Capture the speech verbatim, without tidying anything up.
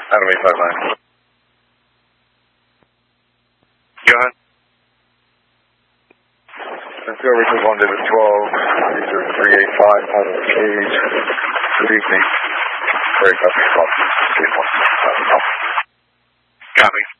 Adam eight five nine. Johan? Francisco, Richard one, David twelve, user three eight five, out of the cage. Good evening. Very copy, copy. Copy.